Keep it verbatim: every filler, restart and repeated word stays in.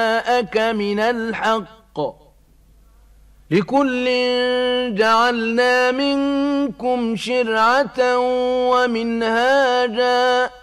جاءك من الحق لكل جعلنا منكم شرعة ومنهاجا